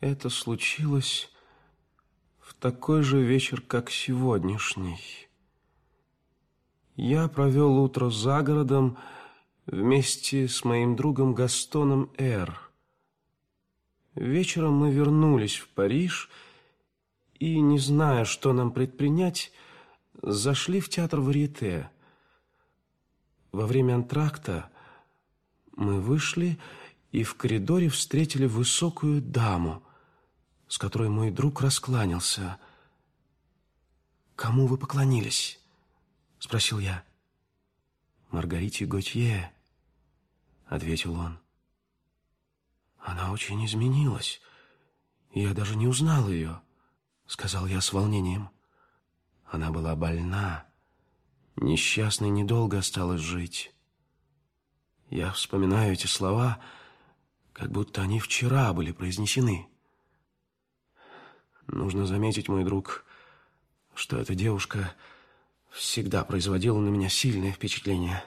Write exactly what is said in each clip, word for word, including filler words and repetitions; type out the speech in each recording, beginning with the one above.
Это случилось в такой же вечер, как сегодняшний. Я провел утро за городом вместе с моим другом Гастоном Р. Вечером мы вернулись в Париж и, не зная, что нам предпринять, зашли в театр Варьете. Во время антракта мы вышли и в коридоре встретили высокую даму, с которой мой друг раскланялся. «Кому вы поклонились?» — спросил я. «Маргарите Готье», — ответил он. «Она очень изменилась, и я даже не узнал ее», — сказал я с волнением. «Она была больна, несчастной недолго осталось жить. Я вспоминаю эти слова, как будто они вчера были произнесены. Нужно заметить, мой друг, что эта девушка всегда производила на меня сильное впечатление.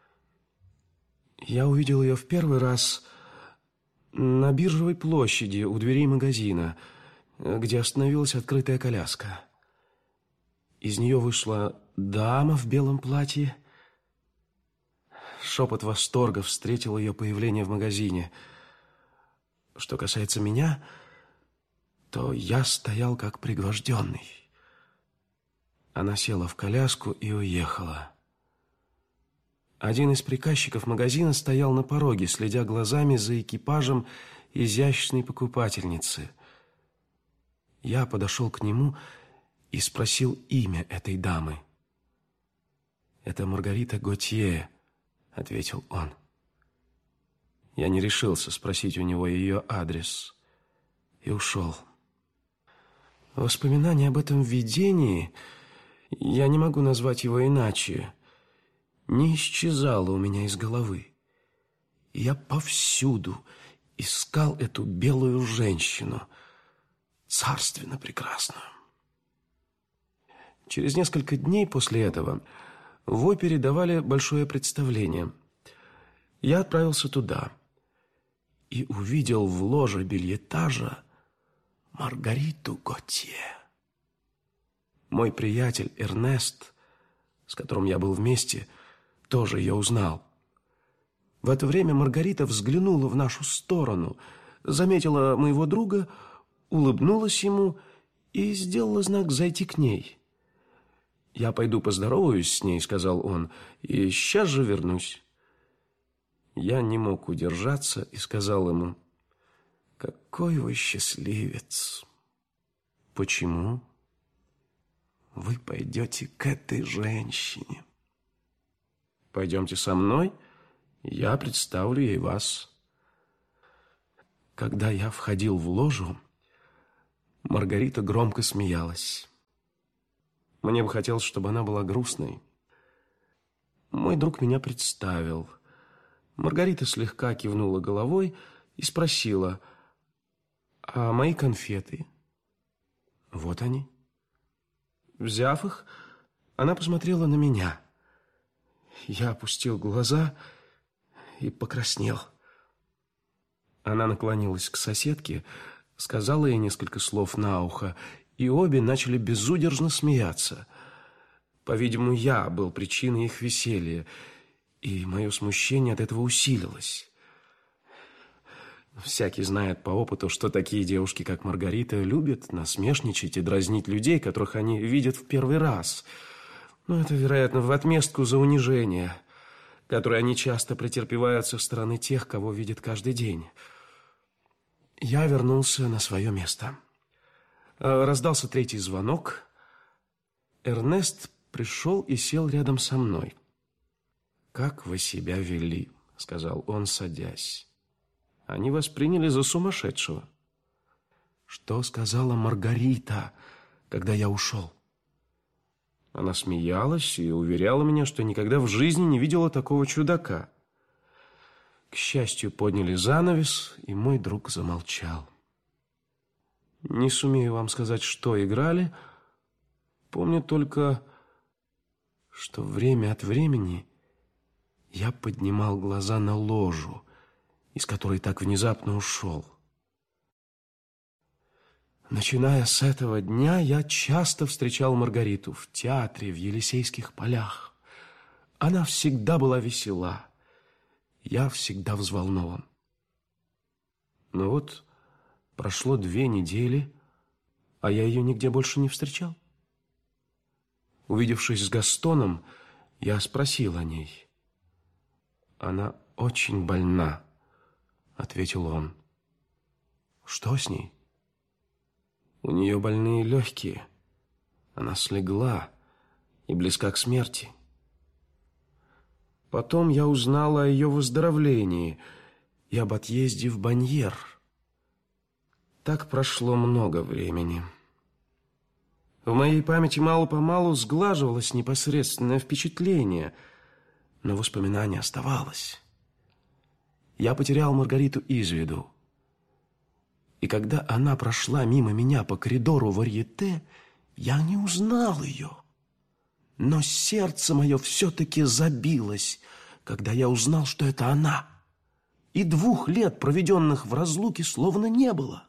Я увидел ее в первый раз на Биржевой площади у дверей магазина, где остановилась открытая коляска. Из нее вышла дама в белом платье. Шепот восторга встретил ее появление в магазине. Что касается меня, то я стоял как пригвожденный. Она села в коляску и уехала. Один из приказчиков магазина стоял на пороге, следя глазами за экипажем изящной покупательницы. Я подошел к нему и спросил имя этой дамы. «Это Маргарита Готье», — ответил он. Я не решился спросить у него ее адрес и ушел. Воспоминание об этом видении, я не могу назвать его иначе, не исчезало у меня из головы. Я повсюду искал эту белую женщину, царственно прекрасную. Через несколько дней после этого в опере давали большое представление. Я отправился туда и увидел в ложе бельетажа Маргариту Готье. Мой приятель Эрнест, с которым я был вместе, тоже ее узнал. В это время Маргарита взглянула в нашу сторону, заметила моего друга, улыбнулась ему и сделала знак зайти к ней. «Я пойду поздороваюсь с ней», — сказал он, — «и сейчас же вернусь». Я не мог удержаться и сказал ему: «Какой вы счастливец!» «Почему?» «Вы пойдете к этой женщине». «Пойдемте со мной, я представлю ей вас». Когда я входил в ложу, Маргарита громко смеялась. Мне бы хотелось, чтобы она была грустной. Мой друг меня представил. Маргарита слегка кивнула головой и спросила: «А мои конфеты?» «Вот они». Взяв их, она посмотрела на меня. Я опустил глаза и покраснел. Она наклонилась к соседке, сказала ей несколько слов на ухо, и обе начали безудержно смеяться. По-видимому, я был причиной их веселья, и мое смущение от этого усилилось. Всякий знает по опыту, что такие девушки, как Маргарита, любят насмешничать и дразнить людей, которых они видят в первый раз. Но это, вероятно, в отместку за унижение, которое они часто претерпевают со стороны тех, кого видят каждый день. Я вернулся на свое место. Раздался третий звонок. Эрнест пришел и сел рядом со мной. «Как вы себя вели», — сказал он, садясь. «Они вас приняли за сумасшедшего». «Что сказала Маргарита, когда я ушел?» Она смеялась и уверяла меня, что никогда в жизни не видела такого чудака. К счастью, подняли занавес, и мой друг замолчал. Не сумею вам сказать, что играли. Помню только, что время от времени я поднимал глаза на ложу, из которой так внезапно ушел. Начиная с этого дня, я часто встречал Маргариту в театре, в Елисейских полях. Она всегда была весела. Я всегда взволнован. Но вот прошло две недели, а я ее нигде больше не встречал. Увидевшись с Гастоном, я спросил о ней. «Она очень больна», — ответил он. «Что с ней?» «У нее больные легкие. Она слегла и близка к смерти». Потом я узнал о ее выздоровлении и об отъезде в Баньер. Так прошло много времени. В моей памяти мало-помалу сглаживалось непосредственное впечатление, но воспоминание оставалось. Я потерял Маргариту из виду. И когда она прошла мимо меня по коридору варьете, я не узнал ее. Но сердце мое все-таки забилось, когда я узнал, что это она. И двух лет, проведенных в разлуке, словно не было.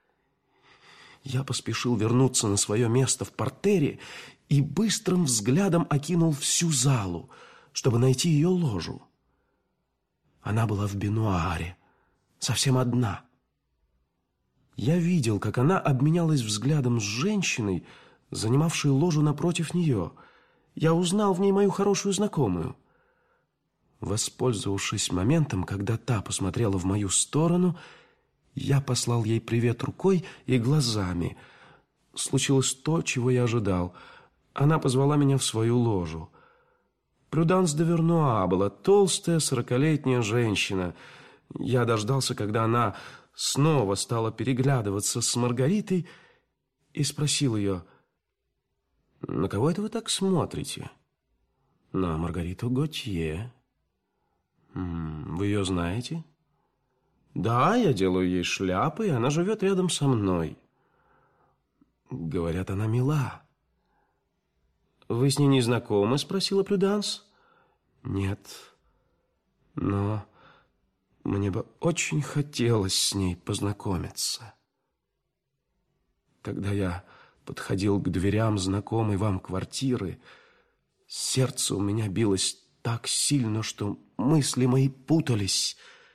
Я поспешил вернуться на свое место в партере и быстрым взглядом окинул всю залу, чтобы найти ее ложу. Она была в бенуаре, совсем одна. Я видел, как она обменялась взглядом с женщиной, занимавшей ложу напротив нее. Я узнал в ней мою хорошую знакомую. Воспользовавшись моментом, когда та посмотрела в мою сторону, я послал ей привет рукой и глазами. Случилось то, чего я ожидал. Она позвала меня в свою ложу. Прюданс де Вернуа была толстая сорокалетняя женщина. Я дождался, когда она снова стала переглядываться с Маргаритой, и спросил ее: «На кого это вы так смотрите?» «На Маргариту Готье». «Вы ее знаете?» «Да, я делаю ей шляпы, и она живет рядом со мной». «Говорят, она мила». «Вы с ней не знакомы?» — спросила Прюданс. «Нет, но мне бы очень хотелось с ней познакомиться». Когда я подходил к дверям знакомой вам квартиры, сердце у меня билось так сильно, что мысли мои путались.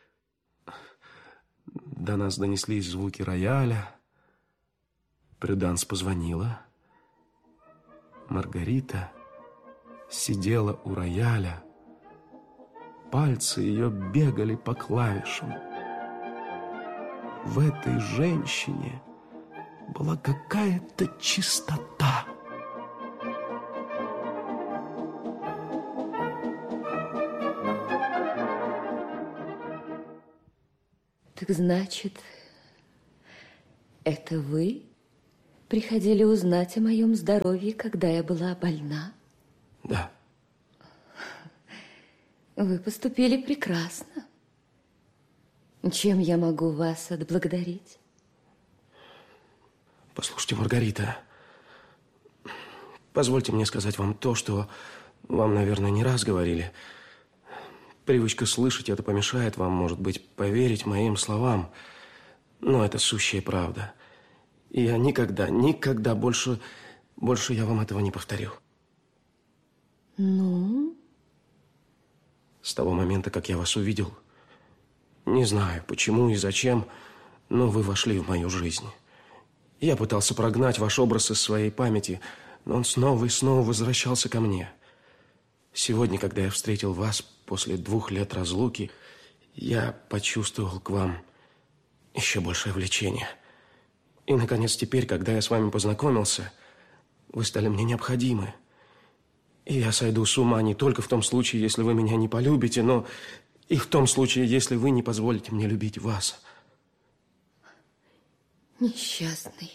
До нас донеслись звуки рояля. Прюданс позвонила. Маргарита сидела у рояля. Пальцы ее бегали по клавишам. В этой женщине была какая-то чистота. Так значит, это вы приходили узнать о моем здоровье, когда я была больна? Да. Вы поступили прекрасно. Чем я могу вас отблагодарить? Послушайте, Маргарита, позвольте мне сказать вам то, что вам, наверное, не раз говорили. Привычка слышать это помешает вам, может быть, поверить моим словам. Но это сущая правда. И я никогда, никогда больше, больше я вам этого не повторю. Ну? С того момента, как я вас увидел, не знаю, почему и зачем, но вы вошли в мою жизнь. Я пытался прогнать ваш образ из своей памяти, но он снова и снова возвращался ко мне. Сегодня, когда я встретил вас после двух лет разлуки, я почувствовал к вам еще большее влечение. И, наконец, теперь, когда я с вами познакомился, вы стали мне необходимы. И я сойду с ума не только в том случае, если вы меня не полюбите, но и в том случае, если вы не позволите мне любить вас. Несчастный.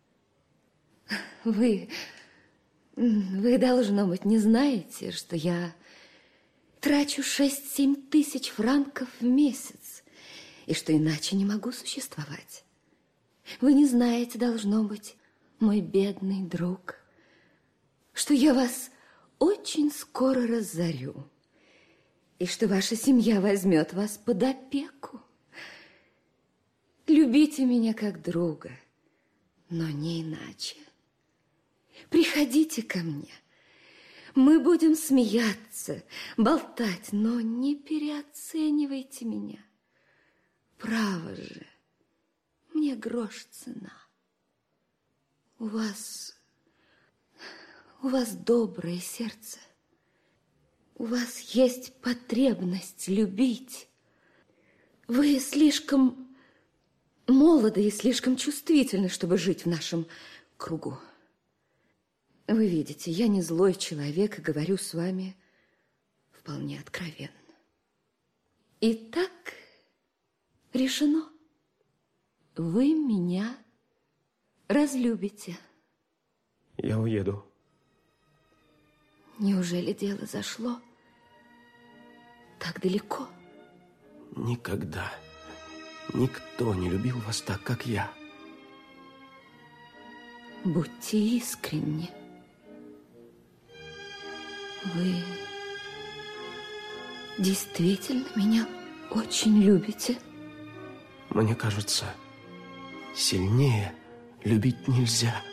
Вы... Вы, должно быть, не знаете, что я трачу шесть-семь тысяч франков в месяц, и что иначе не могу существовать. Вы не знаете, должно быть, мой бедный друг, что я вас очень скоро разорю, и что ваша семья возьмет вас под опеку. Любите меня как друга, но не иначе. Приходите ко мне. Мы будем смеяться, болтать, но не переоценивайте меня. Право же, мне грош цена. У вас, у вас доброе сердце. У вас есть потребность любить. Вы слишком молоды и слишком чувствительны, чтобы жить в нашем кругу. Вы видите, я не злой человек и говорю с вами вполне откровенно. Итак, решено. Вы меня разлюбите. Я уеду. Неужели дело зашло так далеко? Никогда никто не любил вас так, как я. Будьте искренни. Вы действительно меня очень любите? Мне кажется, сильнее любить нельзя.